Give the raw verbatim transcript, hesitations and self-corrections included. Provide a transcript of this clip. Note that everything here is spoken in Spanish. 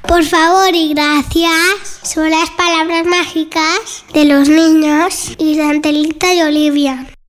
Por favor y gracias. Son las palabras mágicas de los niños y de Angelita y Olivia.